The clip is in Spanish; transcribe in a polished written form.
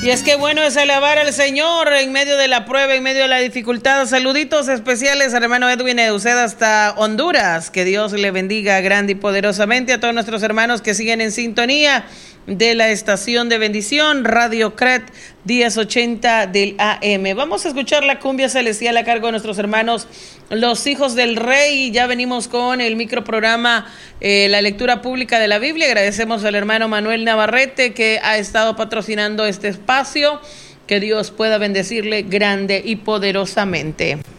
Y es que bueno es alabar al Señor en medio de la prueba, en medio de la dificultad. Saluditos especiales al hermano Edwin Euseda hasta Honduras. Que Dios le bendiga grande y poderosamente a todos nuestros hermanos que siguen en sintonía de la estación de bendición, Radio CRET 1080 del AM. Vamos a escuchar la cumbia celestial a cargo de nuestros hermanos Los Hijos del Rey. Ya venimos con el microprograma La Lectura Pública de la Biblia. Agradecemos al hermano Manuel Navarrete que ha estado patrocinando este espacio. Que Dios pueda bendecirle grande y poderosamente.